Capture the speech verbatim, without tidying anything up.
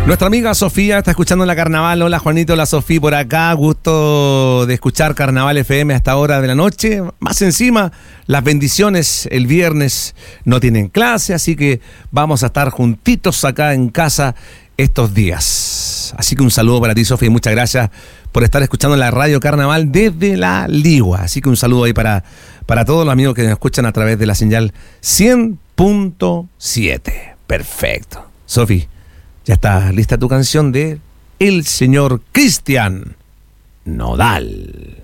Nuestra amiga Sofía está escuchando la Carnaval. Hola Juanito, hola Sofía por acá. Gusto de escuchar Carnaval F M a esta hora de la noche. Más encima, las bendiciones el viernes no tienen clase, así que vamos a estar juntitos acá en casa estos días. Así que un saludo para ti, Sofía, y muchas gracias por estar escuchando la Radio Carnaval desde la Ligua. Así que un saludo ahí para, para todos los amigos que nos escuchan a través de la señal cien punto siete. Perfecto. Sofía, ya está lista tu canción de El Señor Cristian Nodal.